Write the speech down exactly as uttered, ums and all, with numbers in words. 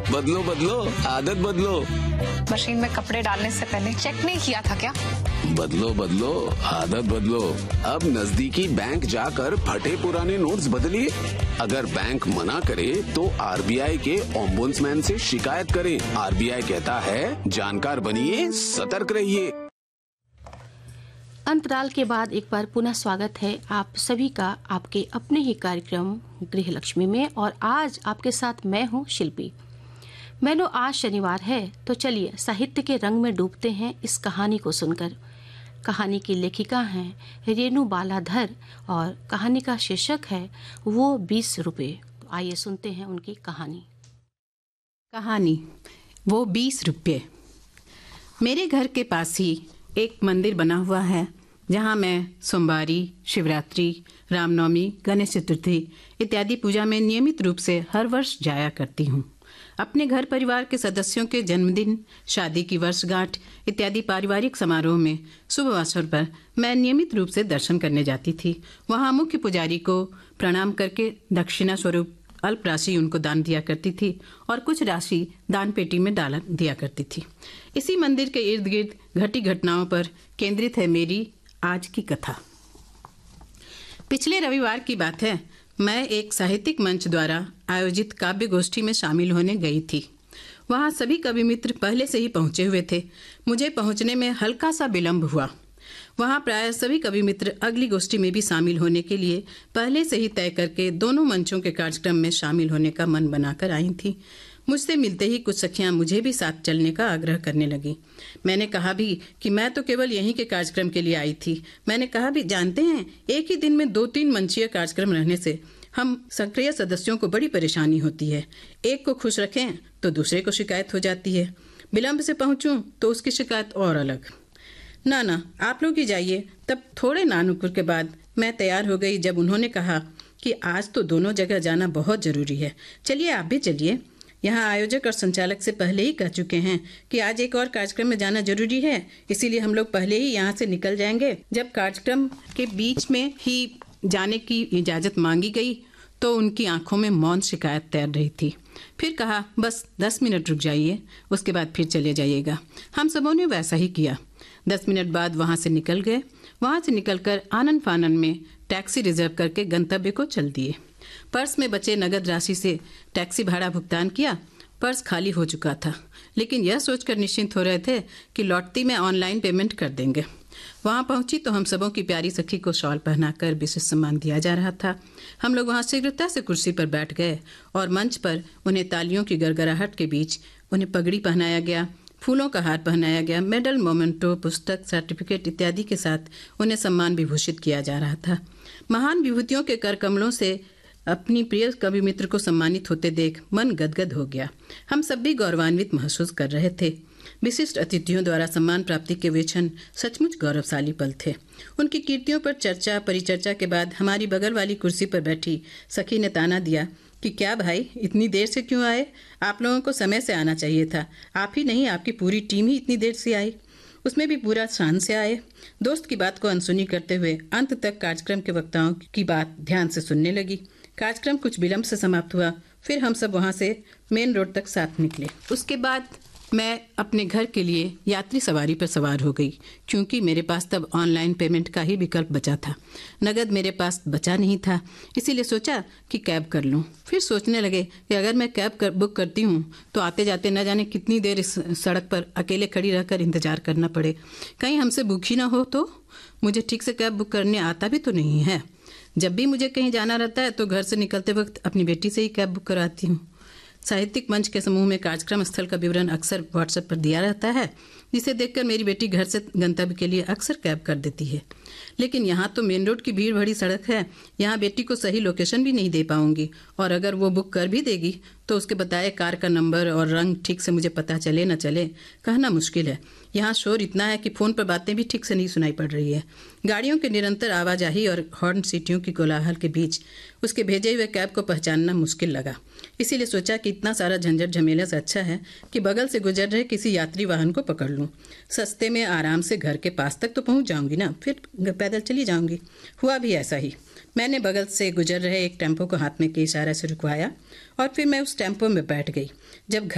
बदलो बदलो आदत बदलो। मशीन में कपड़े डालने से पहले चेक नहीं किया था क्या? बदलो बदलो आदत बदलो। अब नजदीकी बैंक जाकर फटे पुराने नोट्स बदलिए। अगर बैंक मना करे तो आरबीआई के ओम्बुड्समैन से शिकायत करें। आरबीआई कहता है जानकार बनिए, सतर्क रहिए। अंतराल के बाद एक बार पुनः स्वागत है आप सभी का आपके अपने ही कार्यक्रम गृह लक्ष्मी में, और आज आपके साथ मैं हूं शिल्पी। मैनो आज शनिवार है, तो चलिए साहित्य के रंग में डूबते हैं इस कहानी को सुनकर। कहानी की लेखिका हैं रेणु बालाधर और कहानी का शीर्षक है वो बीस रुपए। तो आइए सुनते हैं उनकी कहानी। कहानी वो बीस रुपये। मेरे घर के पास ही एक मंदिर बना हुआ है जहाँ मैं सोमवारी, शिवरात्रि, रामनवमी, गणेश चतुर्थी इत्यादि पूजा में नियमित रूप से हर वर्ष जाया करती हूँ। अपने घर परिवार के सदस्यों के जन्मदिन, शादी की वर्षगांठ इत्यादि पारिवारिक समारोह में शुभ अवसर पर मैं नियमित रूप से दर्शन करने जाती थी। वहाँ मुख्य पुजारी को प्रणाम करके दक्षिणा स्वरूप अल्प राशि उनको दान दिया करती थी और कुछ राशि दान पेटी में डाल दिया करती थी। इसी मंदिर के इर्द गिर्द घटी घटनाओं पर केंद्रित है मेरी आज की कथा। पिछले रविवार की बात है, मैं एक साहित्यिक मंच द्वारा आयोजित काव्य गोष्ठी में शामिल होने गई थी। वहाँ सभी कवि मित्र पहले से ही पहुंचे हुए थे। मुझे पहुंचने में हल्का सा विलंब हुआ। वहाँ प्राय सभी कवि मित्र अगली गोष्ठी में भी शामिल होने के लिए पहले से ही तय करके दोनों मंचों के कार्यक्रम में शामिल होने का मन बनाकर आई थी। मुझसे मिलते ही कुछ सखियां मुझे भी साथ चलने का आग्रह करने लगी। मैंने कहा भी कि मैं तो केवल यहीं के कार्यक्रम के लिए आई थी। मैंने कहा भी, जानते हैं, एक ही दिन में दो तीन मंचीय कार्यक्रम रहने से हम सक्रिय सदस्यों को बड़ी परेशानी होती है। एक को खुश रखें तो दूसरे को शिकायत हो जाती है। विलंब से पहुंचूं तो उसकी शिकायत और अलग। ना ना, आप लोग ही जाइए। तब थोड़े नानुकुर के बाद मैं तैयार हो गई जब उन्होंने कहा कि आज तो दोनों जगह जाना बहुत जरूरी है, चलिए आप भी चलिए। यहाँ आयोजक और संचालक से पहले ही कह चुके हैं कि आज एक और कार्यक्रम में जाना जरूरी है, इसीलिए हम लोग पहले ही यहाँ से निकल जाएंगे। जब कार्यक्रम के बीच में ही जाने की इजाजत मांगी गई तो उनकी आंखों में मौन शिकायत तैर रही थी। फिर कहा, बस दस मिनट रुक जाइए, उसके बाद फिर चले जाइएगा। हम सबों ने वैसा ही किया। दस मिनट बाद वहाँ से निकल गए। वहाँ से निकलकर आनन फानन में टैक्सी रिजर्व करके गंतव्य को चल दिए। पर्स में बचे नगद राशि से टैक्सी भाड़ा भुगतान किया। पर्स खाली हो चुका था, लेकिन यह सोचकर निश्चिंत हो रहे थे कि लौटती में ऑनलाइन पेमेंट कर देंगे। वहाँ पहुंची तो हम सबों की प्यारी सखी को शॉल पहनाकर विशेष सम्मान दिया जा रहा था। हम लोग वहाँ शीघ्रता से कुर्सी पर बैठ गए और मंच पर उन्हें तालियों की गड़गड़ाहट के बीच उन्हें पगड़ी पहनाया गया, फूलों का हार पहनाया गया, मेडल, मोमेंटो, पुस्तक, सर्टिफिकेट इत्यादि के साथ उन्हें सम्मान विभूषित किया जा रहा था। महान विभूतियों के कर कमलों से अपनी प्रिय कवि मित्र को सम्मानित होते देख मन गदगद हो गया। हम सब भी गौरवान्वित महसूस कर रहे थे। विशिष्ट अतिथियों द्वारा सम्मान प्राप्ति के वे क्षण सचमुच गौरवशाली पल थे। उनकी कीर्तियों पर चर्चा परिचर्चा के बाद हमारी बगल वाली कुर्सी पर बैठी सखी ने ताना दिया कि क्या भाई, इतनी देर से क्यों आए? आप लोगों को समय से आना चाहिए था। आप ही नहीं, आपकी पूरी टीम ही इतनी देर से आई, उसमें भी पूरा शान से आए। दोस्त की बात को अनसुनी करते हुए अंत तक कार्यक्रम के वक्ताओं की बात ध्यान से सुनने लगी। कार्यक्रम कुछ विलंब से समाप्त हुआ। फिर हम सब वहाँ से मेन रोड तक साथ निकले। उसके बाद मैं अपने घर के लिए यात्री सवारी पर सवार हो गई, क्योंकि मेरे पास तब ऑनलाइन पेमेंट का ही विकल्प बचा था। नगद मेरे पास बचा नहीं था, इसीलिए सोचा कि कैब कर लूं। फिर सोचने लगे कि अगर मैं कैब कर, बुक करती हूं तो आते जाते न जाने कितनी देर इस सड़क पर अकेले खड़ी रहकर इंतजार करना पड़े। कहीं हमसे बुक ही ना हो तो। मुझे ठीक से कैब बुक करने आता भी तो नहीं है। जब भी मुझे कहीं जाना रहता है तो घर से निकलते वक्त अपनी बेटी से ही कैब बुक कराती हूँ। साहित्यिक मंच के समूह में कार्यक्रम स्थल का विवरण अक्सर व्हाट्सएप पर दिया रहता है, जिसे देखकर मेरी बेटी घर से गंतव्य के लिए अक्सर कैब कर देती है। लेकिन यहाँ तो मेन रोड की भीड़ भरी सड़क है, यहाँ बेटी को सही लोकेशन भी नहीं दे पाऊंगी, और अगर वो बुक कर भी देगी तो उसके बताए कार का नंबर और रंग ठीक से मुझे पता चले न चले कहना मुश्किल है। यहाँ शोर इतना है कि फ़ोन पर बातें भी ठीक से नहीं सुनाई पड़ रही है। गाड़ियों के निरंतर आवाजाही और हॉर्न सीटियों की कोलाहल के बीच उसके भेजे हुए कैब को पहचानना मुश्किल लगा। इसीलिए सोचा कि इतना सारा झंझट झमेला से अच्छा है कि बगल से गुजर रहे किसी यात्री वाहन को पकड़ लूं। सस्ते में आराम से घर के पास तक तो पहुंच जाऊंगी ना, फिर पैदल चली जाऊंगी। हुआ भी ऐसा ही। मैंने बगल से गुजर रहे एक टेम्पो को हाथ में के इशारे से रुकवाया और फिर मैं उस टेम्पो में बैठ गई। जब